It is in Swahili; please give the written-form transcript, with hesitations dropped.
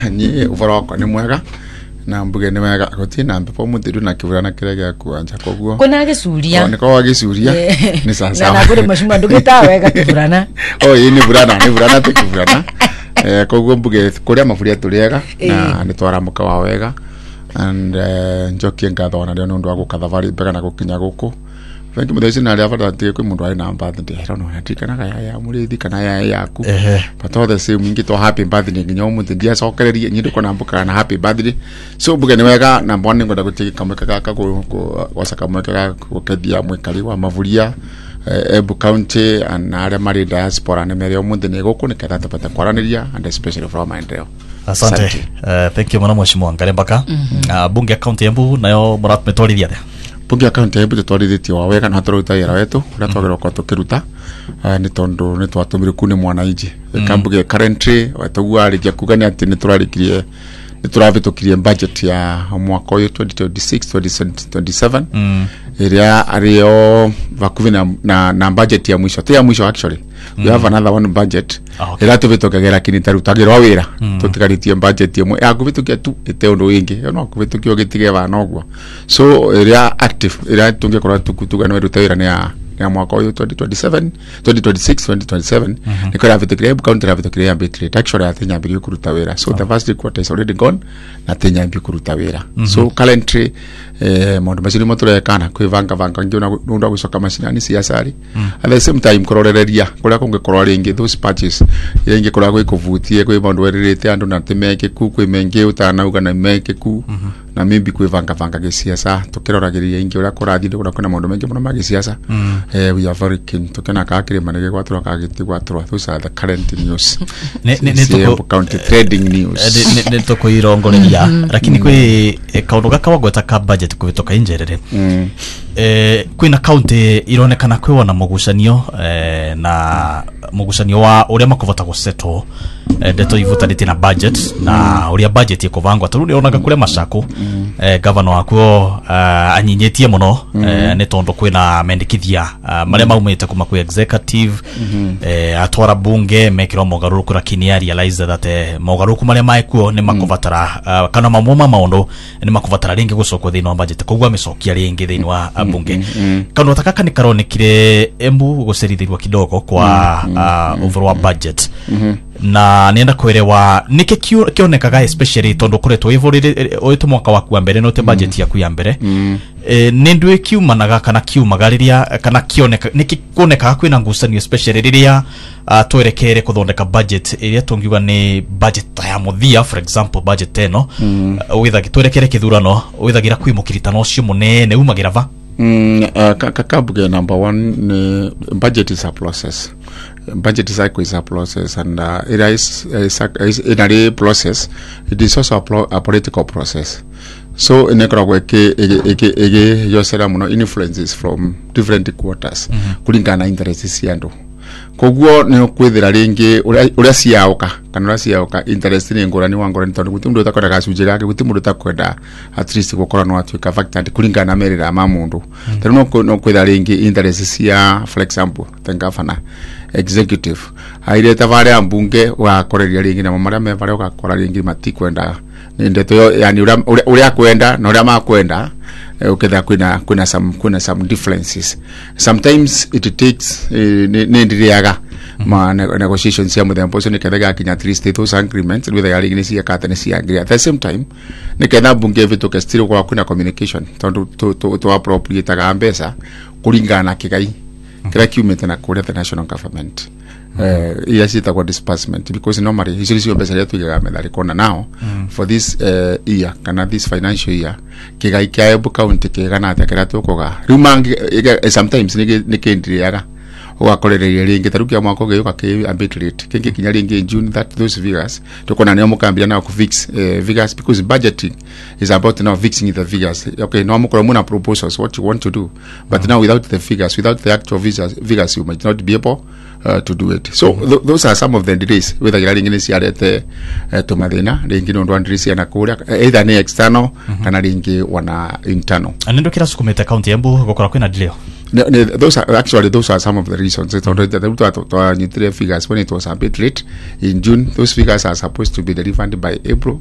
ni uvoroko ni mwega na mbuge ni mwega gutina mpepo mutiru na kivurana kirege kuanja koguo kuna gisuria ni kwa gisuria ni sasa na kuri mashimba ndugita wega kivurana ni burana te kivurana koguo mbuge kuria mafuria turiega na ni twaramuka wa wega and njokie ngathona ndio nundu wa gukathavari mbega na gukinya guku Vengi mudesi na level that they mundu ai na birthday I don't know hatikana ya murithi kana ya yaku but all the same ngi to happy birthday ngi nyomu ndia sokereria nyi ko nambuka na happy birthday so buge ni wega na mbone ngoda gutiki kamweka kaka wasaka mweka gukedia mwekali wa mavuria Embu County and are mari diaspora ne mere omunde ne goku ne kada tapata kwaraniria and especially from Maendeleo. Asante. Thank you mwana mheshimiwa Ngarembaka. Bunge account Embu nayo murat metorithia the. Bunge account Embu tutorithitio wa wega na turuta yera wetu ura twagero kwa tukiruta ni tondu ni twatumire kune mwana iji kambuge currently watugwa arikia kugania ati ni turarikirie ni turavitukirie budget ya mwaka uyu 2026-2027 iria ario vakuvi na budget ya mwisho te ya mwisho actually we have another one budget ira tuvitokagera kinitarutagirwa wira tutikaritie budget yemwe ya kuvitukia tu ite undu wingi no kuvitukio gitige ba nogwo so iria active ira tungekora tukutuga no rutawira ni ya mwaka uyu 2026-2027 nikora vitukire Embu County ravitukire ya bit actually atenya mbiri kuruta wira so the first quarter is already gone na tenya mbiri kuruta wira so currently mondo machini moture kana kwivanga ngiona nunda gucoka machinani siasari at the same time kororereria kuria kungekorwa ringi those patches ringi kuria gwikuvutie kwi mondo weririte andu na temeke ku kwi menge utanauga na meke ku na maybe kwivanga gisiasa tukiroragiriria ingi uria kurathi ndikuna kuna mondo mengi muno magisiasa we are very keen tukena kakire manege gwaturo kagitigwa turo those are the current news ne Embu County trading news ne toko irongoreria lakini kwi kaundu gaka wagweta ka budget kuvitoka injerere kwina county ironekana kwiwona mugucanio na mugucanio wa uria makuvota gusettle ndeto ivutanite na budget na uria budget ikuvangwa tururi onaga kure Masaku governor wakuo anyinyetie muno ne tondu kwina mendikithia maria maumite kuma ku executive atwara bunge mekiro mogaruruku lakini realize that mogaruruku maria maikuo ni makuvatara kana mamoma maundu ni makuvatara ringi gucokwo thini wa budget kogwa micokia ringi thini wa bunge kana takaka ni karonekire Embu gucerithirwa kidogo kwa overall budget na nienda kuelewa niki kionekaga especially tondu kuretwo ivurire oitu mwaka waku wa mbere note budget yaku ya mbere nindwe kiumanaga kana kiumagariria kana kioneka niki kuoneka kwina ngucanio especially riria twerekere kuthondeka budget iria tungiuga ni budget ya muthia for example budget eno witha twerekere kithurano withagira kwimukiritano ucio munene umagira va kakabuge number 1 budget is a process. Budget cycle is a process, and it is in a process. It is also a political process. So in ege yosera muno influences from different quarters kulingana interests yandu koguo ne kwithira ringi uria ciauka kana uria ciauka interest ni ngorani wangorani tondu gutindu utakora gacunje gake gutindu utakwenda at least gukora no atuika factor kulingana merira ma mundu tano no kwithira ringi interest cia for example tengafana executive aireta vale ambunge wa koreria ringi na maria me vale ukakora ringi matikwenda ndeto yo yani uria kwenda na uria makwenda uketha kuna some differences sometimes it takes nendiriaga ma negotiations ya muthemba ucio nikethaga kinya at least those agreements with the ringi cia katene cia agree at the same time niketha bunge vituke still kwa kuna communication tondu to appropriate ga mbeca kulingana na kigai kila kiumete na kule the national government iyasita kwa disbursement because normally hizo pesa yetu ya medali kona now for this year kana this financial year kigai kya Embu County kigana atakira tukoga rumangi sometimes nikendiriaga ugakorereria ringi tarukia mwako geyuka ke arbitrate kingi kinya ringi June that those figures tukona nio mukambia na ku fix figures because budgeting is about now fixing the figures okay no mukora muna proposals what you want to do but now without the figures without the actual figures you might not be able to do it so those are some of the delays with the ringi ni ciarete to mathina ringi ndo ndrisi na kuria either ni external kana ringi wana internal anendo kira sukumete account Embu gukora kwina delay those are some of the reasons. It's already the nuclear figures when it was a bit late in June. Those figures are supposed to be delivered by April.